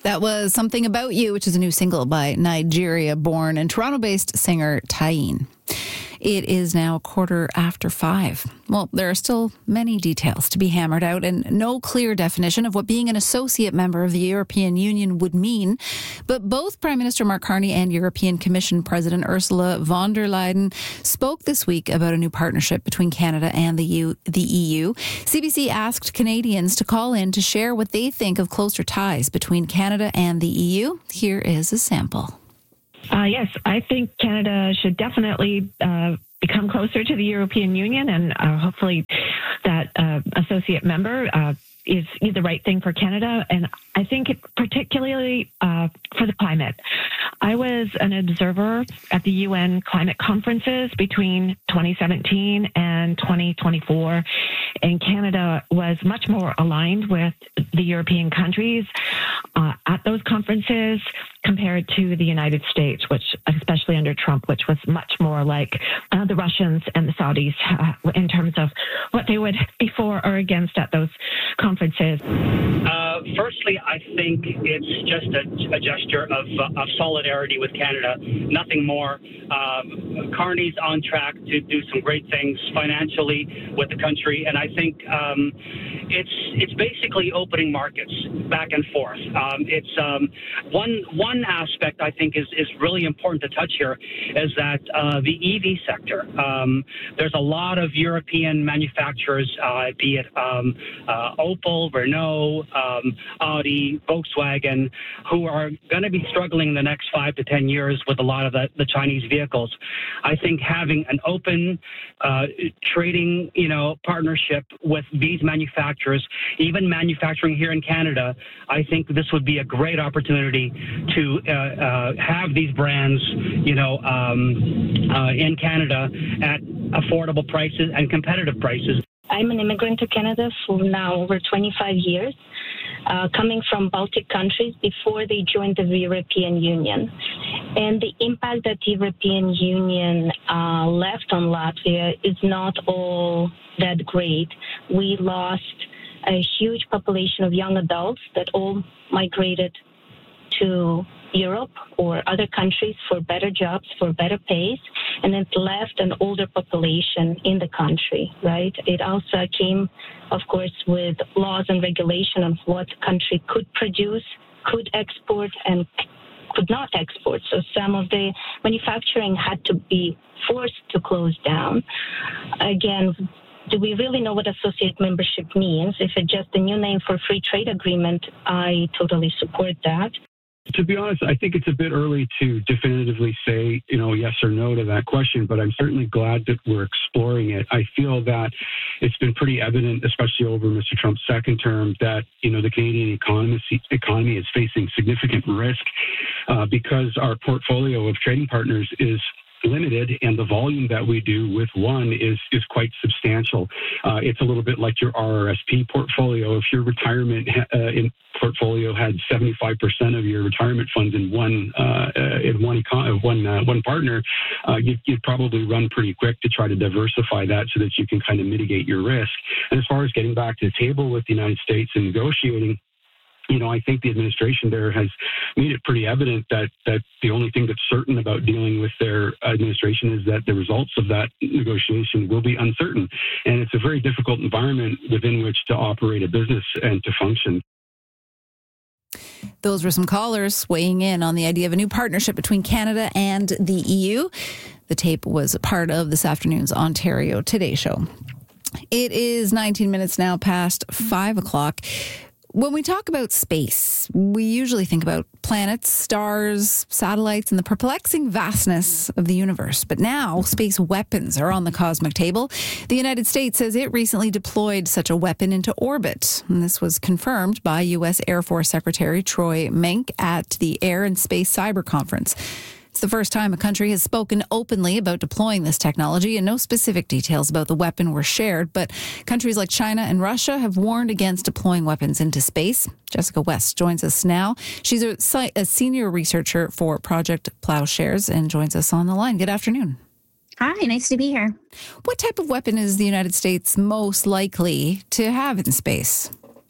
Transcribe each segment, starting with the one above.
That was Something About You, which is a new single by Nigeria-born and Toronto-based singer Tyene. It is now 5:15. Well, there are still many details to be hammered out and no clear definition of what being an associate member of the European Union would mean. But both Prime Minister Mark Carney and European Commission President Ursula von der Leyen spoke this week about a new partnership between Canada and the EU. CBC asked Canadians to call in to share what they think of closer ties between Canada and the EU. Here is a sample. Yes, I think Canada should definitely become closer to the European Union, and hopefully that associate member is the right thing for Canada. And I think particularly for the climate. I was an observer at the UN climate conferences between 2017 and 2024, and Canada was much more aligned with the European countries at those conferences compared to the United States, which, especially under Trump, which was much more like the Russians and the Saudis in terms of what they would be for or against at those conferences. Firstly, I think it's just a gesture of solidarity with Canada, nothing more. Carney's on track to do some great things financially with the country, and I think it's basically opening markets back and forth. It's one aspect I think is really important to touch here is that the EV sector. There's a lot of European manufacturers, be it Opel, Renault, Audi, Volkswagen, who are going to be struggling in the next 5 to 10 years with a lot of the Chinese vehicles. I think having an open trading, partnership with these manufacturers, even manufacturing here in Canada, I think this would be a great opportunity to have these brands, in Canada at affordable prices and competitive prices. I'm an immigrant to Canada for now over 25 years, coming from Baltic countries before they joined the European Union. And the impact that the European Union left on Latvia is not all that great. We lost a huge population of young adults that all migrated to Europe or other countries for better jobs, for better pays, and it left an older population in the country, right? It also came, of course, with laws and regulation of what country could produce, could export, and could not export. So some of the manufacturing had to be forced to close down. Again, do we really know what associate membership means? If it's just a new name for free trade agreement, I totally support that. To be honest, I think it's a bit early to definitively say, yes or no to that question, but I'm certainly glad that we're exploring it. I feel that it's been pretty evident, especially over Mr. Trump's second term, that, the Canadian economy is facing significant risk because our portfolio of trading partners is limited, and the volume that we do with one is quite substantial. It's a little bit like your RRSP portfolio. If your retirement portfolio had 75% of your retirement funds in one partner, you'd probably run pretty quick to try to diversify that so that you can kind of mitigate your risk. And as far as getting back to the table with the United States and negotiating, I think the administration there has made it pretty evident that the only thing that's certain about dealing with their administration is that the results of that negotiation will be uncertain. And it's a very difficult environment within which to operate a business and to function. Those were some callers weighing in on the idea of a new partnership between Canada and the EU. The tape was part of this afternoon's Ontario Today Show. It is 19 minutes now past 5 o'clock. When we talk about space, we usually think about planets, stars, satellites, and the perplexing vastness of the universe. But now, space weapons are on the cosmic table. The United States says it recently deployed such a weapon into orbit. And this was confirmed by U.S. Air Force Secretary Troy Menck at the Air and Space Cyber Conference. It's the first time a country has spoken openly about deploying this technology, and no specific details about the weapon were shared, but countries like China and Russia have warned against deploying weapons into space. Jessica West joins us now. She's a senior researcher for Project Plowshares and joins us on the line. Good afternoon. Hi, nice to be here. What type of weapon is the United States most likely to have in space?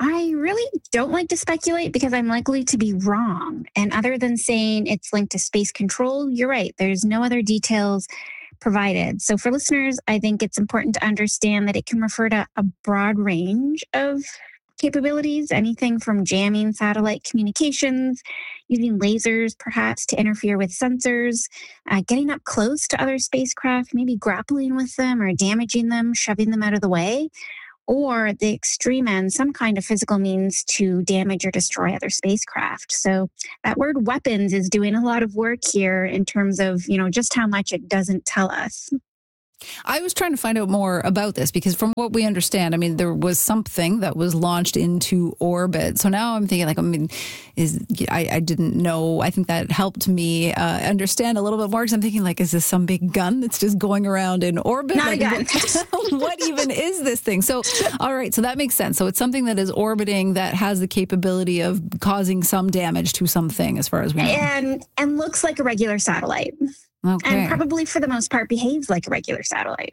I really don't like to speculate because I'm likely to be wrong. And other than saying it's linked to space control, you're right. There's no other details provided. So for listeners, I think it's important to understand that it can refer to a broad range of capabilities, anything from jamming satellite communications, using lasers perhaps to interfere with sensors, getting up close to other spacecraft, maybe grappling with them or damaging them, shoving them out of the way, or at the extreme end, some kind of physical means to damage or destroy other spacecraft. So that word weapons is doing a lot of work here in terms of, just how much it doesn't tell us. I was trying to find out more about this because from what we understand, there was something that was launched into orbit. So now I'm thinking I didn't know. I think that helped me understand a little bit more because I'm thinking is this some big gun that's just going around in orbit? Not a gun. What even is this thing? So, all right. So that makes sense. So it's something that is orbiting that has the capability of causing some damage to something as far as we know. And looks like a regular satellite. Okay. And probably for the most part behaves like a regular satellite.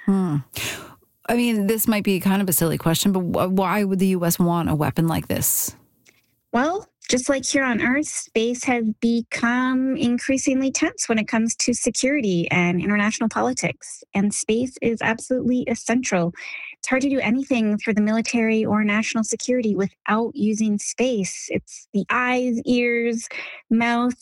This might be kind of a silly question, but why would the U.S. want a weapon like this? Well, just like here on Earth, space has become increasingly tense when it comes to security and international politics. And space is absolutely essential. It's hard to do anything for the military or national security without using space. It's the eyes, ears, mouth,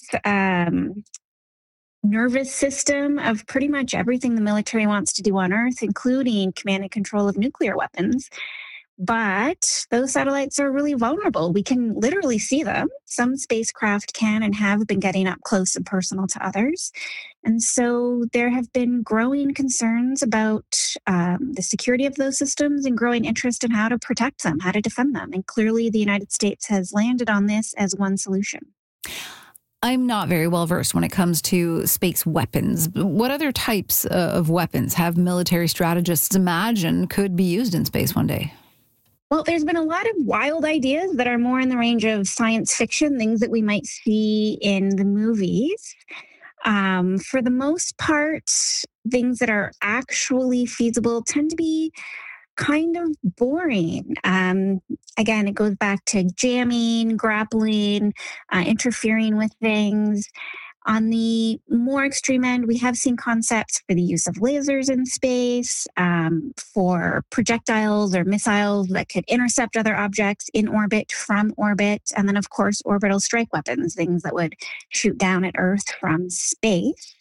nervous system of pretty much everything the military wants to do on Earth, including command and control of nuclear weapons. But those satellites are really vulnerable. We can literally see them. Some spacecraft can and have been getting up close and personal to others. And so there have been growing concerns about the security of those systems and growing interest in how to protect them, how to defend them. And clearly the United States has landed on this as one solution. I'm not very well versed when it comes to space weapons. What other types of weapons have military strategists imagine could be used in space one day? Well, there's been a lot of wild ideas that are more in the range of science fiction, things that we might see in the movies. For the most part, things that are actually feasible tend to be kind of boring. Again, it goes back to jamming, grappling, interfering with things. On the more extreme end, we have seen concepts for the use of lasers in space, for projectiles or missiles that could intercept other objects in orbit, from orbit, and then, of course, orbital strike weapons, things that would shoot down at Earth from space.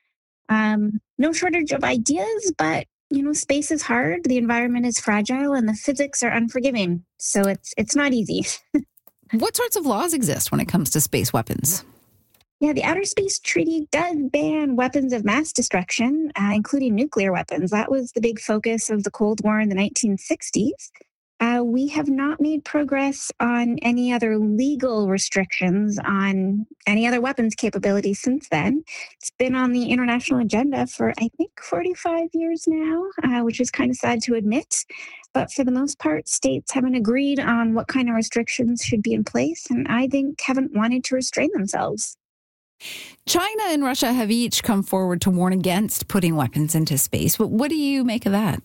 No shortage of ideas, but space is hard, the environment is fragile, and the physics are unforgiving. So it's not easy. What sorts of laws exist when it comes to space weapons? Yeah, the Outer Space Treaty does ban weapons of mass destruction, including nuclear weapons. That was the big focus of the Cold War in the 1960s. We have not made progress on any other legal restrictions on any other weapons capabilities since then. It's been on the international agenda for, I think, 45 years now, which is kind of sad to admit. But for the most part, states haven't agreed on what kind of restrictions should be in place, and I think haven't wanted to restrain themselves. China and Russia have each come forward to warn against putting weapons into space. What do you make of that?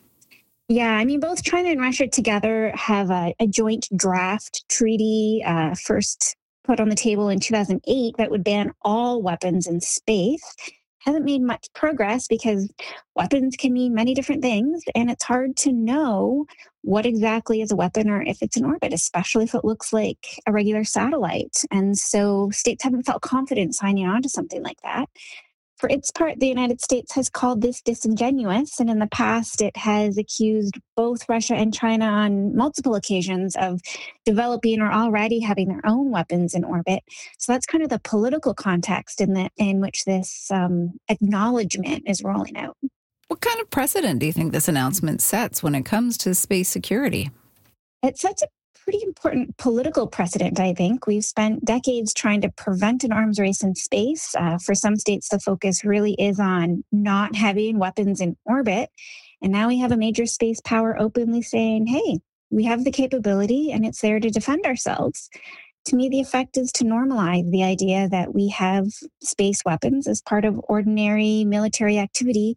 Yeah, both China and Russia together have a joint draft treaty first put on the table in 2008 that would ban all weapons in space. Hasn't made much progress because weapons can mean many different things, and it's hard to know what exactly is a weapon or if it's in orbit, especially if it looks like a regular satellite. And so states haven't felt confident signing on to something like that. For its part, the United States has called this disingenuous, and in the past it has accused both Russia and China on multiple occasions of developing or already having their own weapons in orbit. So that's kind of the political context in which this acknowledgement is rolling out. What kind of precedent do you think this announcement sets when it comes to space security? It sets a pretty important political precedent, I think. We've spent decades trying to prevent an arms race in space. For some states, the focus really is on not having weapons in orbit. And now we have a major space power openly saying, hey, we have the capability and it's there to defend ourselves. To me, the effect is to normalize the idea that we have space weapons as part of ordinary military activity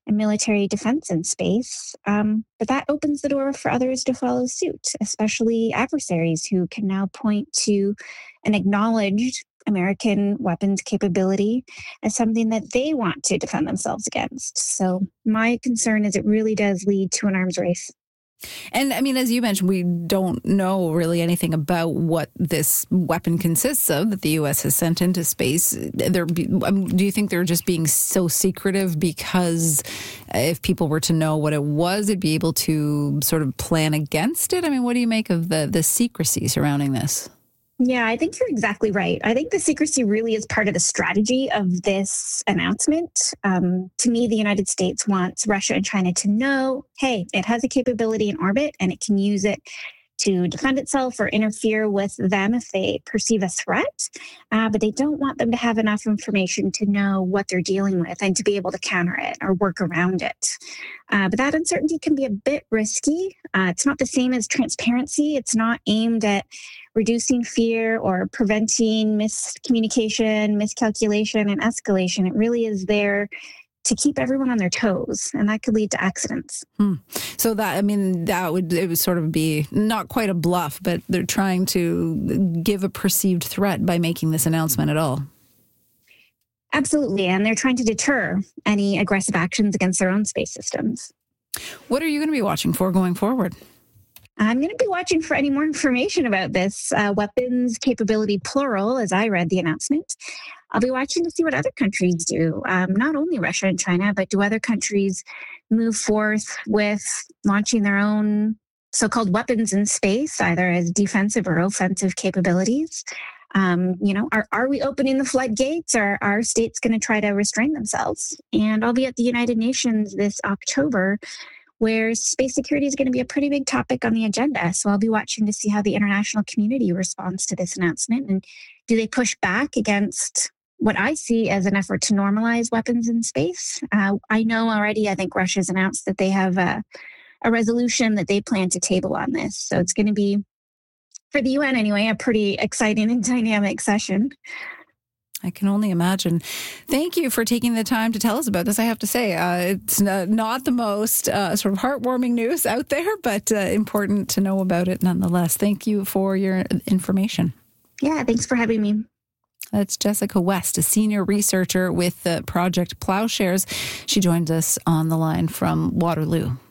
and military defense in space. But that opens the door for others to follow suit, especially adversaries who can now point to an acknowledged American weapons capability as something that they want to defend themselves against. So my concern is it really does lead to an arms race. And I mean, as you mentioned, we don't know really anything about what this weapon consists of that the U.S. has sent into space. Do you think they're just being so secretive because if people were to know what it was, they'd be able to sort of plan against it? I mean, what do you make of the secrecy surrounding this? Yeah, I think you're exactly right. I think the secrecy really is part of the strategy of this announcement. To me, the United States wants Russia and China to know, hey, it has a capability in orbit and it can use it to defend itself or interfere with them if they perceive a threat. But they don't want them to have enough information to know what they're dealing with and to be able to counter it or work around it. But that uncertainty can be a bit risky. It's not the same as transparency. It's not aimed at reducing fear or preventing miscommunication, miscalculation, and escalation. It really is there to keep everyone on their toes, and that could lead to accidents. So it would sort of be not quite a bluff, but they're trying to give a perceived threat by making this announcement at all. Absolutely, and they're trying to deter any aggressive actions against their own space systems. What are you going to be watching for going forward? I'm going to be watching for any more information about this weapons capability, plural, as I read the announcement. I'll be watching to see what other countries do, not only Russia and China, but do other countries move forth with launching their own so-called weapons in space, either as defensive or offensive capabilities? Are we opening the floodgates, or are states going to try to restrain themselves? And I'll be at the United Nations this October, where space security is going to be a pretty big topic on the agenda. So I'll be watching to see how the international community responds to this announcement. And do they push back against what I see as an effort to normalize weapons in space? I know already, I think Russia's announced that they have a resolution that they plan to table on this. So it's going to be, for the UN anyway, a pretty exciting and dynamic session. I can only imagine. Thank you for taking the time to tell us about this. I have to say, it's not the most sort of heartwarming news out there, but important to know about it nonetheless. Thank you for your information. Yeah, thanks for having me. That's Jessica West, a senior researcher with Project Plowshares. She joined us on the line from Waterloo.